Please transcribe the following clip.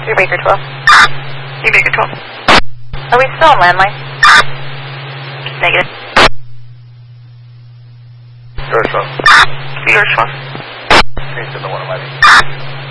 New Baker 12. New Baker 12. Are we still on landline? Negative. Yours, 12. Yours 12. He's in the one of my